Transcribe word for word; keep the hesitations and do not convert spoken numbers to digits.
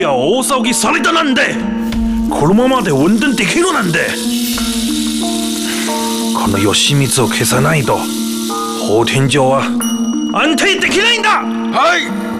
や大騒ぎされたなんでこのままで運転できるなんでこの吉光を消さないと法天上は安定できないんだ。 はい。